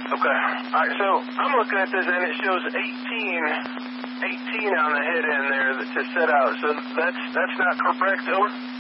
Okay. All right, so I'm looking at this, and it shows 18 on the head end there to set out. So that's not correct, over?